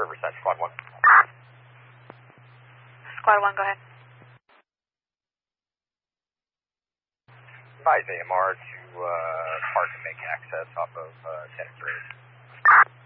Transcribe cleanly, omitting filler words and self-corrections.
Riverside, Squad 1. Squad 1, go ahead. Advise AMR to park and make access off of 10th Street.